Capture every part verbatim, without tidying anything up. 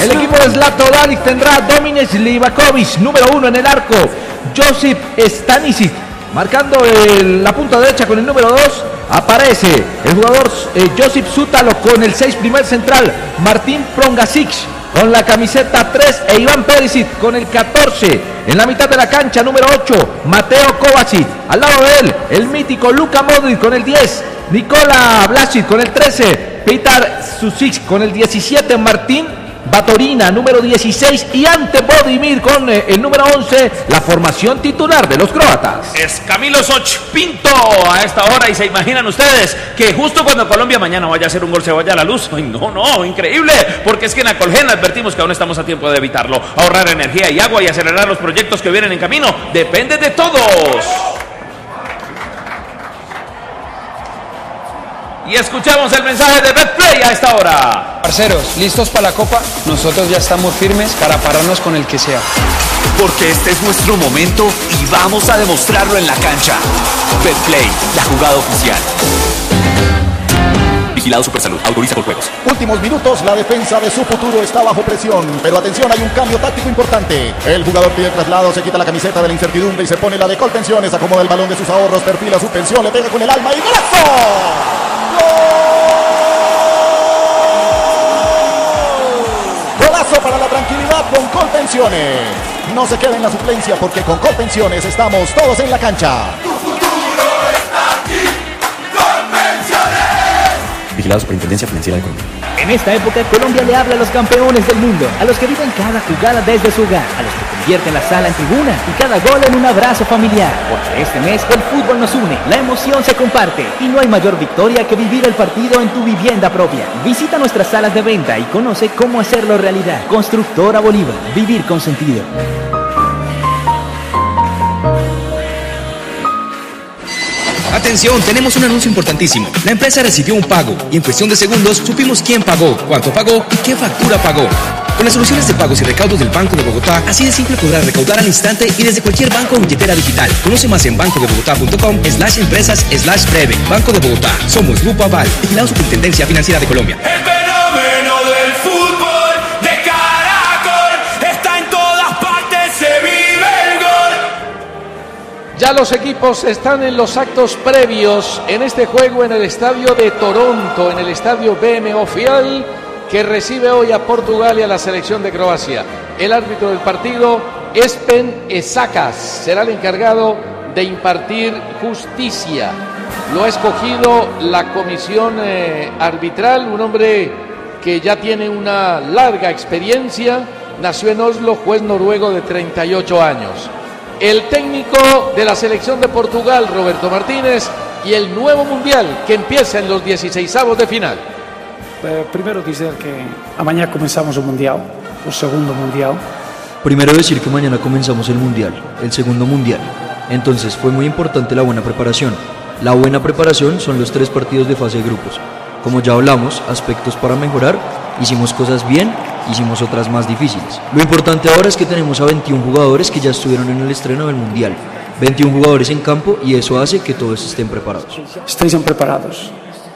El equipo de Zlatko Dalic tendrá Dominic Livakovic, número uno en el arco. Josip Stanisic, marcando el, la punta derecha con el número dos. Aparece el jugador eh, Josip Zútalo con el seis, primer central. Martín Prongasic con la camiseta tres e Iván Perisic con el catorce. En la mitad de la cancha, número ocho, Mateo Kovacic. Al lado de él, el mítico Luka Modric con el diez. Nikola Vlasic con el trece. Petar Susic con el diecisiete. Martín Batorina, número dieciséis, y Ante Bodimir con eh, el número once, la formación titular de los croatas. Es Camilo Sochpinto a esta hora, y se imaginan ustedes que justo cuando Colombia mañana vaya a hacer un gol se vaya a la luz. Ay, no, no, increíble, porque es que en Acolgen advertimos que aún estamos a tiempo de evitarlo. Ahorrar energía y agua y acelerar los proyectos que vienen en camino depende de todos. Y escuchamos el mensaje de Betplay a esta hora. Parceros, ¿listos para la Copa? Nosotros ya estamos firmes para pararnos con el que sea. Porque este es nuestro momento y vamos a demostrarlo en la cancha. Betplay, la jugada oficial. Vigilado Supersalud, autoriza por juegos. Últimos minutos, la defensa de su futuro está bajo presión. Pero atención, hay un cambio táctico importante. El jugador pide el traslado, se quita la camiseta de la incertidumbre y se pone la de Colpensiones. Acomoda el balón de sus ahorros, perfila su pensión, le pega con el alma y ¡golazo! Golazo para la tranquilidad con Colpensiones. No se quede en la suplencia porque con Colpensiones estamos todos en la cancha. Tu futuro está aquí, Colpensiones. Vigilado Superintendencia Financiera de Colombia. En esta época, Colombia le habla a los campeones del mundo, a los que viven cada jugada desde su hogar, a los que convierten la sala en tribuna y cada gol en un abrazo familiar. Porque este mes el fútbol nos une, la emoción se comparte y no hay mayor victoria que vivir el partido en tu vivienda propia. Visita nuestras salas de venta y conoce cómo hacerlo realidad. Constructora Bolívar, vivir con sentido. Atención, tenemos un anuncio importantísimo. La empresa recibió un pago y en cuestión de segundos supimos quién pagó, cuánto pagó y qué factura pagó. Con las soluciones de pagos y recaudos del Banco de Bogotá, así de simple podrás recaudar al instante y desde cualquier banco o billetera digital. Conoce más en bancodebogotá.com slash empresas slash breve. Banco de Bogotá. Somos Grupo Aval. Vigilado Superintendencia Financiera de Colombia. El fenómeno del fútbol de Caracol está en todas partes, se vive el gol. Ya los equipos están en los actos previos en este juego en el estadio de Toronto, en el estadio B M O Fiel, que recibe hoy a Portugal y a la selección de Croacia. El árbitro del partido, Espen Esakas, será el encargado de impartir justicia. Lo ha escogido la comisión eh, arbitral, un hombre que ya tiene una larga experiencia, nació en Oslo, juez noruego de treinta y ocho años. El técnico de la selección de Portugal, Roberto Martínez, y el nuevo mundial que empieza en los dieciseisavos de final. Eh, primeiro dizer que amanhã começamos o Mundial, o segundo Mundial. Primero decir que mañana comenzamos el Mundial, el segundo Mundial. Entonces fue muy importante la buena preparación. La buena preparación son los tres partidos de fase de grupos. Como ya hablamos, aspectos para mejorar, hicimos cosas bien, hicimos otras más difíciles. Lo importante ahora es que tenemos a veintiún jugadores que ya estuvieron en el estreno del Mundial. veintiún jugadores en campo y eso hace que todos estén preparados. Estén preparados.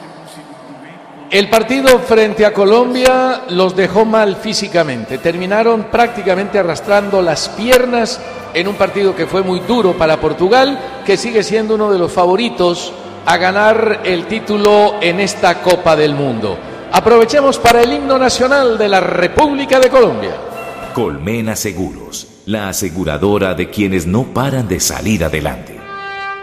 El partido frente a Colombia los dejó mal físicamente. Terminaron prácticamente arrastrando las piernas en un partido que fue muy duro para Portugal, que sigue siendo uno de los favoritos a ganar el título en esta Copa del Mundo. Aprovechemos para el himno nacional de la República de Colombia. Colmena Seguros, la aseguradora de quienes no paran de salir adelante.